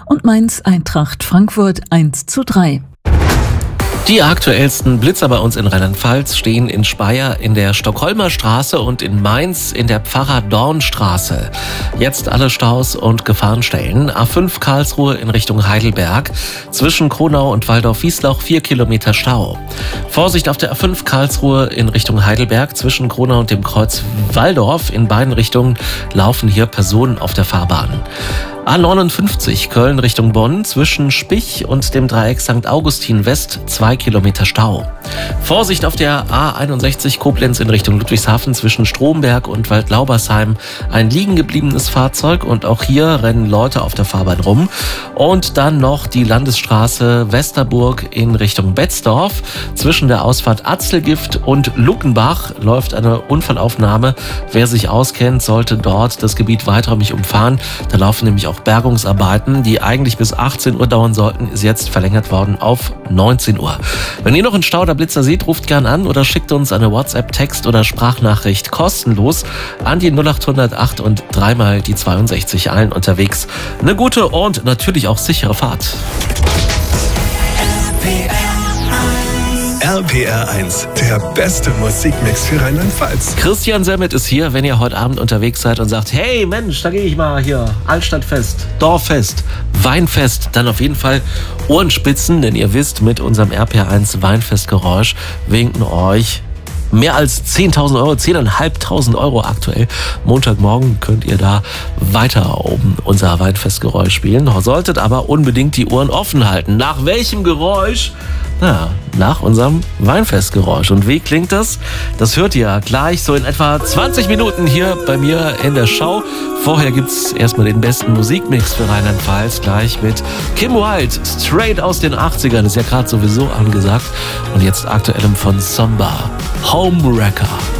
und Mainz Eintracht Frankfurt 1:3. Die aktuellsten Blitzer bei uns in Rheinland-Pfalz stehen in Speyer in der Stockholmer Straße und in Mainz in der Pfarrer-Dorn-Straße. Jetzt alle Staus und Gefahrenstellen. A5 Karlsruhe in Richtung Heidelberg. Zwischen Kronau und Waldorf-Wiesloch 4 Kilometer Stau. Vorsicht auf der A5 Karlsruhe in Richtung Heidelberg. Zwischen Kronau und dem Kreuz Walldorf in beiden Richtungen laufen hier Personen auf der Fahrbahn. A59 Köln Richtung Bonn, zwischen Spich und dem Dreieck St. Augustin West 2 Kilometer Stau. Vorsicht auf der A61 Koblenz in Richtung Ludwigshafen, zwischen Stromberg und Waldlaubersheim ein liegen gebliebenes Fahrzeug und auch hier rennen Leute auf der Fahrbahn rum. Und dann noch die Landesstraße Westerburg in Richtung Betzdorf. Zwischen der Ausfahrt Atzelgift und Luckenbach läuft eine Unfallaufnahme. Wer sich auskennt, sollte dort das Gebiet weiträumig umfahren. Da laufen nämlich auch Bergungsarbeiten, die eigentlich bis 18 Uhr dauern sollten, ist jetzt verlängert worden auf 19 Uhr. Wenn ihr noch einen Stau oder Blitzer seht, ruft gern an oder schickt uns eine WhatsApp, Text oder Sprachnachricht kostenlos an die 0800 und dreimal die 62. Allen unterwegs. Eine gute und natürlich auch sichere Fahrt. RPR 1, der beste Musikmix für Rheinland-Pfalz. Christian Semmet ist hier, wenn ihr heute Abend unterwegs seid und sagt, hey Mensch, da gehe ich mal hier, Altstadtfest, Dorffest, Weinfest, dann auf jeden Fall Ohrenspitzen, denn ihr wisst, mit unserem RPR 1 Weinfestgeräusch winken euch mehr als 10.000 Euro, 10.500 Euro aktuell. Montagmorgen könnt ihr da weiter oben unser Weinfestgeräusch spielen. Solltet aber unbedingt die Ohren offen halten. Nach welchem Geräusch? Na, nach unserem Weinfestgeräusch. Und wie klingt das? Das hört ihr gleich so in etwa 20 Minuten hier bei mir in der Show. Vorher gibt's erstmal den besten Musikmix für Rheinland-Pfalz, gleich mit Kim Wilde, straight aus den 80ern, ist ja gerade sowieso angesagt. Und jetzt aktuellem von Samba, Homewrecker.